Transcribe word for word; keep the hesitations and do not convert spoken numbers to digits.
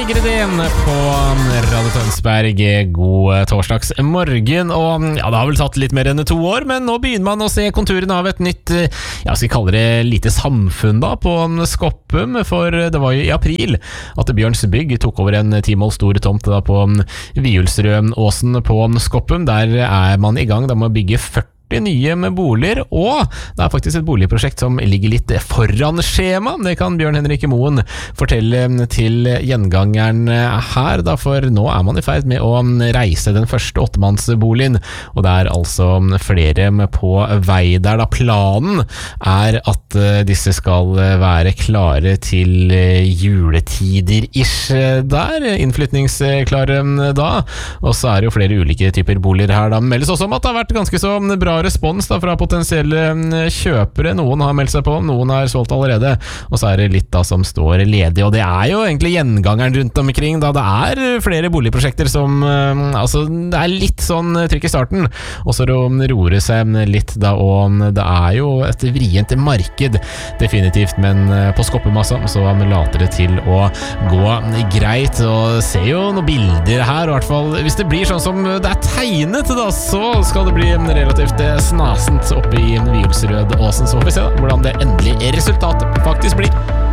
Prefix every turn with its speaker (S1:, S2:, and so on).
S1: Sigrid inn på Radio Tønsberg. God torsdags morgen. Og ja, det har vel tatt litt mer enn to år, men nå begynner man å se konturen av et nytt, ja, skal vi kalle det lite samfunn da, på Skoppum. For det var jo i april at Bjørns Bygg tok over en timål stor tomt da på Viulsrødåsen på Skoppum. Der er man i gang da med å bygge førti nye med boliger, og det er faktisk et boligprosjekt som ligger litt foran skjema. Det kan Bjørn Henrik Moen fortelle til gjengangeren her, da, for nå er man i ferd med å reise den første åttemannsboligen, og det er altså flere på vei der. Da planen er at disse skal være klare til juletider-ish der, innflytningsklare da, og så er det jo flere ulike typer boliger her. Da meldes også om at det har vært ganske så bra respons da fra potensielle kjøpere. Noen har meldt seg på, noen har solgt allerede, og så er det litt da som står ledig, og det er jo egentlig gjengangeren rundt omkring da. Det er flere boligprosjekter som altså, det er litt sånn trykk i starten, og så roer det seg litt da, og det er jo et vrient marked definitivt, men på Skoppum altså, så later det til å gå greit, og ser jo noen bilder her, i hvert fall hvis det blir sånn som det er tegnet da, så skal det bli relativt snasent oppe i Viulsrødåsen. Så får vi se da, hvordan det endelige resultatet faktisk blir.